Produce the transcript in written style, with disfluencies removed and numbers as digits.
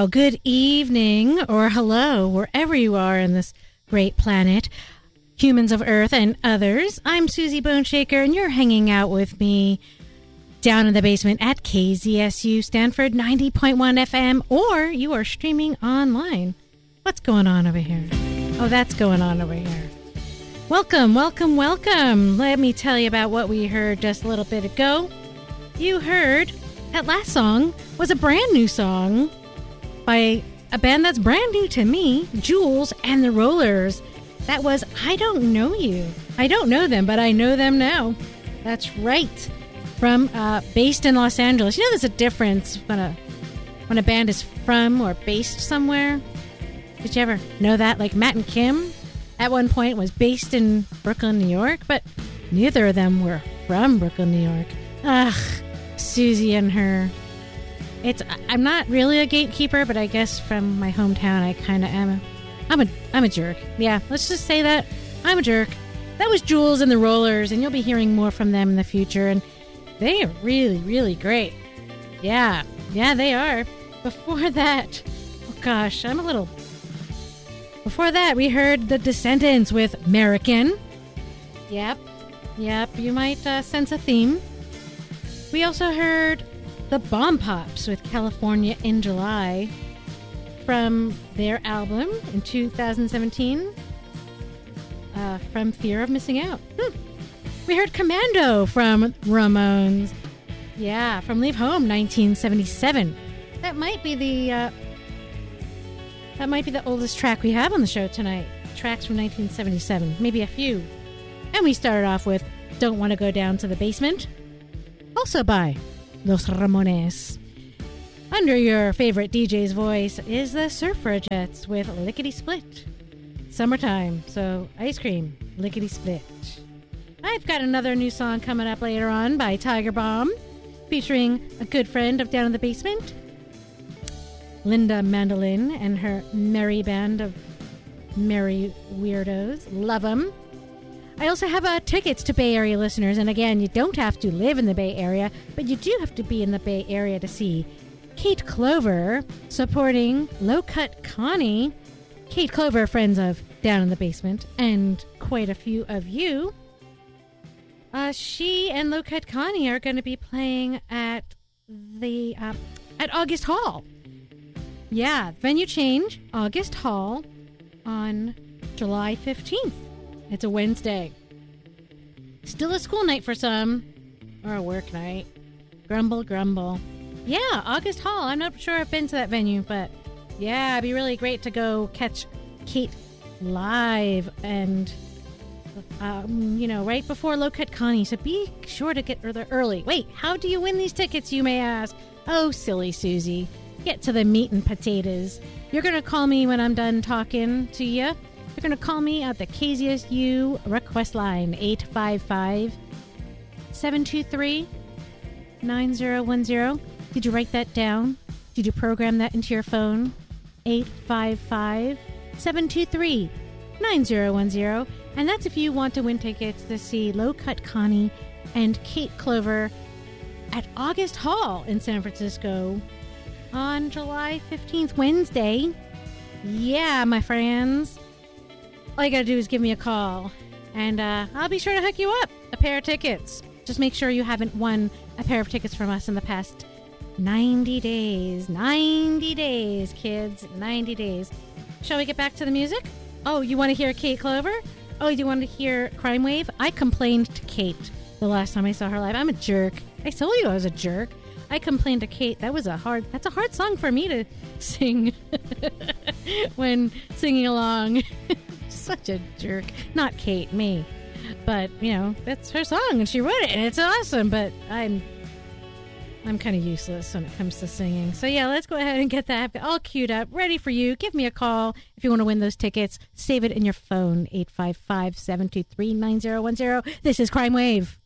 Well, good evening or hello, wherever you are in this great planet, humans of Earth and others. I'm Susie Boneshaker, and you're hanging out with me down in the basement at KZSU Stanford 90.1 FM, or you are streaming online. What's going on over here? Oh, that's going on over here. Welcome, welcome, welcome. Let me tell you about what we heard just a little bit ago. You heard that last song was a brand new song by a band that's brand new to me, Jules and the Rollers. That was I Don't Know You. I don't know them, but I know them now. That's right. From based in Los Angeles. You know, there's a difference when a band is from or based somewhere. Did you ever know that? Like Matt and Kim at one point was based in Brooklyn, New York, but neither of them were from Brooklyn, New York. Ugh, Susie and her. I'm not really a gatekeeper, but I guess from my hometown, I kind of am. I'm a jerk. Yeah, let's just say that. I'm a jerk. That was Jules and the Rollers, and you'll be hearing more from them in the future, and they are really, really great. Yeah, they are. Before that, oh gosh, Before that, we heard The Descendants with American. Yep, you might sense a theme. We also heard The Bomb Pops with California in July from their album in 2017, From Fear of Missing Out. We heard Commando from Ramones. Yeah, from Leave Home, 1977. That might be the oldest track we have on the show tonight. Tracks from 1977, maybe a few. And we started off with Don't Want to Go Down to the Basement, also by Los Ramones. Under your favorite DJ's voice is the Suffragettes with Lickety Split. Summertime, so ice cream, lickety split. I've got another new song coming up later on by Tiger Bomb, featuring a good friend of Down in the Basement, Linda Mandolin and her merry band of merry weirdos. Love them. I also have tickets to Bay Area listeners, and again, you don't have to live in the Bay Area, but you do have to be in the Bay Area to see Kate Clover supporting Low Cut Connie. Kate Clover, friends of Down in the Basement, and quite a few of you. She and Low Cut Connie are going to be playing at August Hall. Yeah, venue change, August Hall on July 15th. It's a Wednesday. Still a school night for some, or a work night. Grumble, grumble. Yeah, August Hall. I'm not sure I've been to that venue, but yeah, it'd be really great to go catch Kate live and, right before Low Cut Connie. So be sure to get there early. Wait, how do you win these tickets, you may ask? Oh, silly Susie. Get to the meat and potatoes. You're going to call me when I'm done talking to you. You're going to call me at the KZSU request line, 855-723-9010. Did you write that down? Did you program that into your phone? 855-723-9010. And that's if you want to win tickets to see Low Cut Connie and Kate Clover at August Hall in San Francisco on July 15th, Wednesday. Yeah, my friends. All you gotta do is give me a call, and I'll be sure to hook you up a pair of tickets. Just make sure you haven't won a pair of tickets from us in the past 90 days. 90 days, kids. 90 days. Shall we get back to the music? Oh, you want to hear Kate Clover? Oh, you want to hear Crime Wave? I complained to Kate the last time I saw her live. I'm a jerk. I told you I was a jerk. I complained to Kate. That's a hard song for me to sing when singing along. Such a jerk. Not Kate, me. But, that's her song, and she wrote it, and it's awesome, but I'm kind of useless when it comes to singing. So, yeah, let's go ahead and get that all queued up, ready for you. Give me a call if you want to win those tickets. Save it in your phone, 855-723-9010. This is Crime Wave.